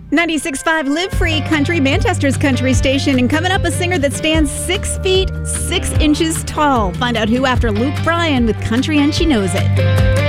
96.5 Live Free Country, Manchester's country station. And coming up, a singer that stands 6 feet 6 inches tall. Find out who after Luke Bryan with Country and She Knows It.